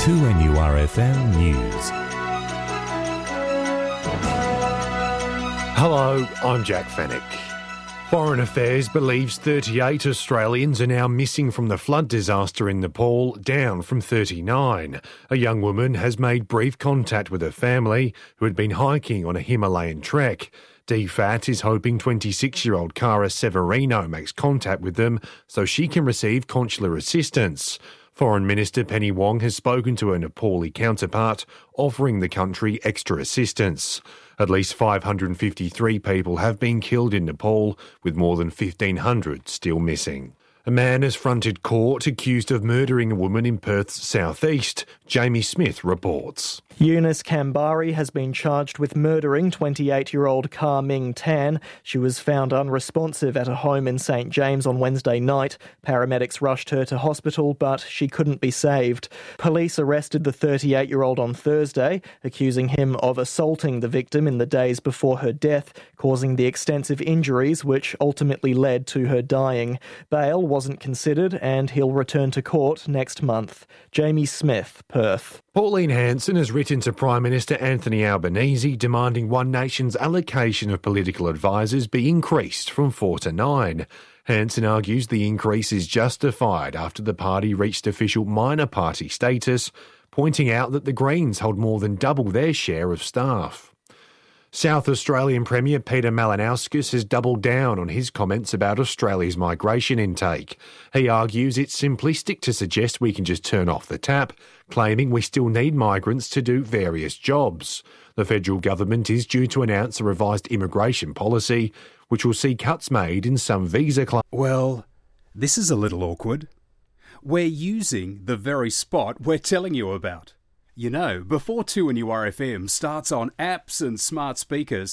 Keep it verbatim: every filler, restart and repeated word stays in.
two N U R F M News. Hello, I'm Jack Fennick. Foreign Affairs believes thirty-eight Australians are now missing from the flood disaster in Nepal, down from thirty-nine. A young woman has made brief contact with her family, who had been hiking on a Himalayan trek. D F A T is hoping twenty-six-year-old Cara Severino makes contact with them so she can receive consular assistance. Foreign Minister Penny Wong has spoken to her Nepali counterpart, offering the country extra assistance. At least five hundred fifty-three people have been killed in Nepal, with more than fifteen hundred still missing. A man has fronted court accused of murdering a woman in Perth's southeast. Jamie Smith reports. Eunice Kambari has been charged with murdering twenty-eight-year-old Kar Ming Tan. She was found unresponsive at a home in St James on Wednesday night. Paramedics rushed her to hospital, but she couldn't be saved. Police arrested the thirty-eight-year-old on Thursday, accusing him of assaulting the victim in the days before her death, causing the extensive injuries which ultimately led to her dying. Bail wasn't considered and he'll return to court next month. Jamie Smith, Perth. Pauline Hanson has written to Prime Minister Anthony Albanese demanding One Nation's allocation of political advisers be increased from four to nine. Hanson argues the increase is justified after the party reached official minor party status, pointing out that the Greens hold more than double their share of staff. South Australian Premier Peter Malinauskas has doubled down on his comments about Australia's migration intake. He argues it's simplistic to suggest we can just turn off the tap, claiming we still need migrants to do various jobs. The federal government is due to announce a revised immigration policy, which will see cuts made in some visa claims. Well, this is a little awkward. We're using the very spot we're telling you about. You know, before two N U R F M starts on apps and smart speakers,